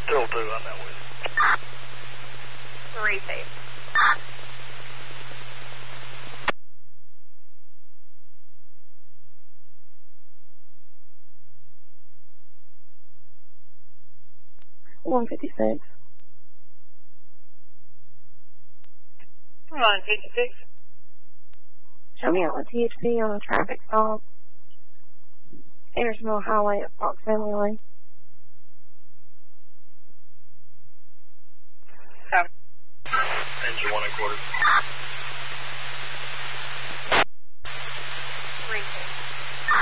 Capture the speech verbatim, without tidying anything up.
Still do, I'm not with you. Receive. one fifty-six. one fifty-six. Show me out with T H P on a traffic stop. Andersonville Highway at Fox Family Lane. Seven. Engine one and quarter.